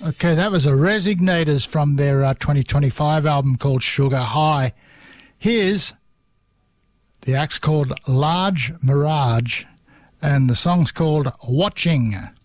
Okay, that was the Resignators from their 2025 album called Sugar High. Here's the act's called Large Mirage, and the song's called Watching.